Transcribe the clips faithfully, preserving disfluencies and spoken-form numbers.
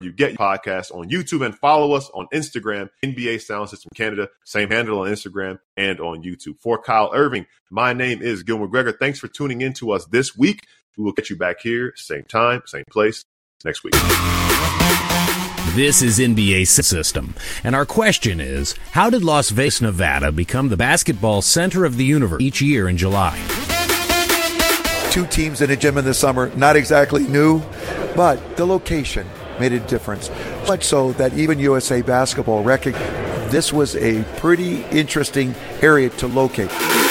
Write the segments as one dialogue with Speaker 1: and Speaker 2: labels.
Speaker 1: you get your podcast on YouTube, and follow us on Instagram, N B A Sound System Canada. Same handle on Instagram and on YouTube. For Kyle Irving, my name is Gil McGregor. Thanks for tuning in to us this week. We will get you back here, same time, same place, next week.
Speaker 2: This is N B A System, and our question is, how did Las Vegas, Nevada become the basketball center of the universe each year in July?
Speaker 3: Two teams in a gym in the summer, not exactly new, but the location made a difference. Much so that even U S A Basketball recognized this was a pretty interesting area to locate.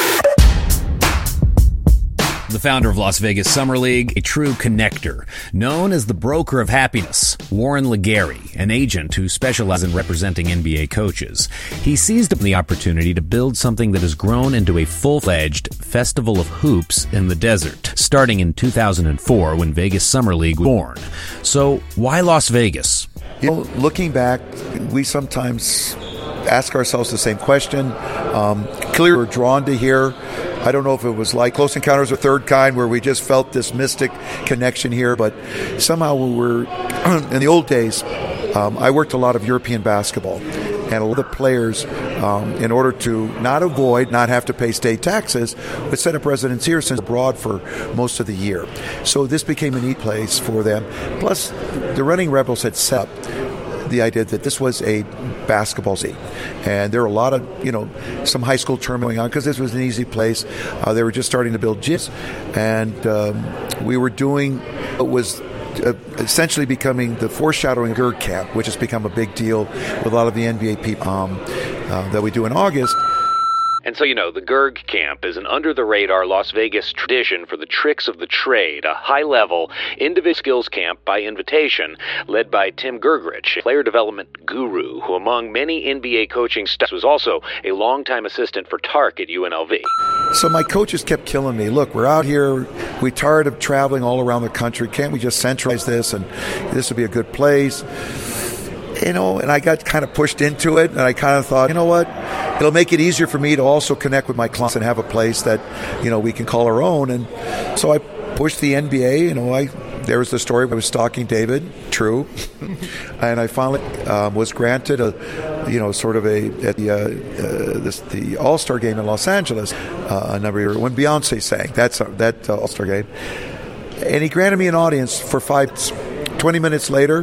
Speaker 2: The founder of Las Vegas Summer League, a true connector, known as the broker of happiness, Warren Legary, an agent who specializes in representing N B A coaches. He seized the opportunity to build something that has grown into a full-fledged festival of hoops in the desert, starting in two thousand four when Vegas Summer League was born. So why Las Vegas?
Speaker 3: You know, looking back, we sometimes ask ourselves the same question. Um, clearly, we're drawn to here. I don't know if it was like Close Encounters of the Third Kind where we just felt this mystic connection here, but somehow we were, in the old days, um, I worked a lot of European basketball, and a lot of the players, um, in order to not avoid, not have to pay state taxes, would set up residence here since abroad for most of the year. So this became a neat place for them. Plus, the Running Rebels had set up the idea that this was a basketball scene. And there were a lot of, you know, some high school tournament going on because this was an easy place. Uh, they were just starting to build gyms. And um, we were doing what was uh, essentially becoming the foreshadowing of G E R D Camp, which has become a big deal with a lot of the N B A people um, uh, that we do in August.
Speaker 2: And so, you know, the G E R D Camp is an under-the-radar Las Vegas tradition for the tricks of the trade, a high-level individual skills camp by invitation led by Tim Gergerich, a player development guru who, among many N B A coaching staff, was also a longtime assistant for Tark at U N L V.
Speaker 3: So my coaches kept killing me. Look, we're out here. We're tired of traveling all around the country. Can't we just centralize this, and this would be a good place? You know, and I got kind of pushed into it, and I kind of thought, you know what, it'll make it easier for me to also connect with my clients and have a place that, you know, we can call our own. And so I pushed the N B A. You know, I there was the story I was stalking David, true, and I finally um, was granted a, you know, sort of a at the uh, uh, this, the All-Star game in Los Angeles uh, a number of years when Beyonce sang. That's uh, that uh, All-Star game, and he granted me an audience for five. Twenty minutes later,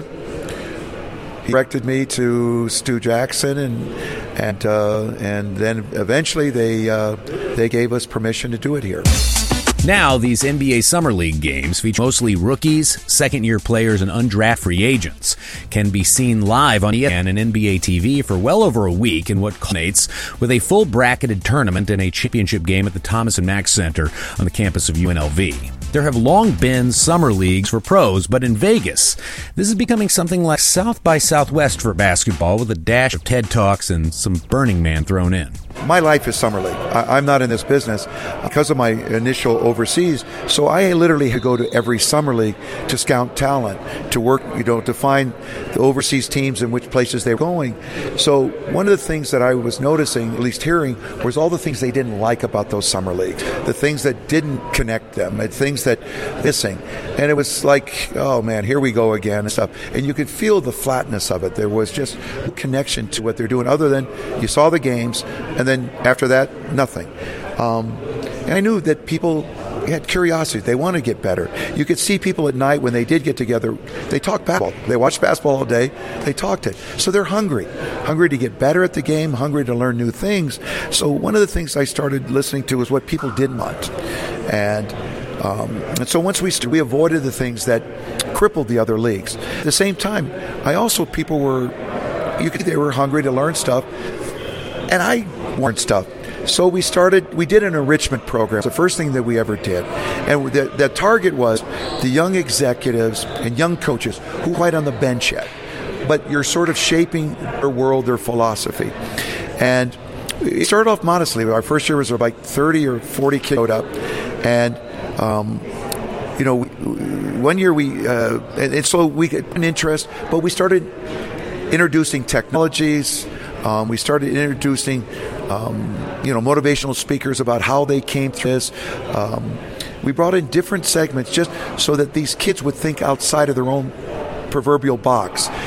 Speaker 3: he directed me to Stu Jackson, and and uh, and then eventually they uh, they gave us permission to do it here.
Speaker 2: Now, these N B A Summer League games feature mostly rookies, second-year players, and undrafted free agents. Can be seen live on E S P N and N B A T V for well over a week in what culminates with a full bracketed tournament and a championship game at the Thomas and Mack Center on the campus of U N L V. There have long been summer leagues for pros, but in Vegas, this is becoming something like South by Southwest for basketball with a dash of TED Talks and some Burning Man thrown in.
Speaker 3: My life is summer league. I, I'm not in this business because of my initial overseas, so I literally had to go to every summer league to scout talent, to work, you know, to find the overseas teams in which places they were going. So one of the things that I was noticing, at least hearing, was all the things they didn't like about those summer leagues, the things that didn't connect them, the things that missing. And it was like, oh man, here we go again and stuff. And you could feel the flatness of it. There was just no connection to what they're doing other than you saw the games, and then after that, nothing. Um, and I knew that people had curiosity. They wanted to get better. You could see people at night when they did get together, they talked basketball. They watched basketball all day. They talked it. So they're hungry. Hungry to get better at the game, hungry to learn new things. So one of the things I started listening to was what people didn't want. And Um, and so once we st- we avoided the things that crippled the other leagues. At the same time, I also, people were, you could, they were hungry to learn stuff, and I learned stuff. So we started, we did an enrichment program. It's the first thing that we ever did. And the, the target was the young executives and young coaches who aren't quite on the bench yet, but you're sort of shaping their world, their philosophy. And it started off modestly. Our first year was like thirty or forty kids showed up, and Um, you know, one year we, uh, and, and so we got an interest, but we started introducing technologies. Um, we started introducing, um, you know, motivational speakers about how they came through this. Um, we brought in different segments just so that these kids would think outside of their own proverbial box.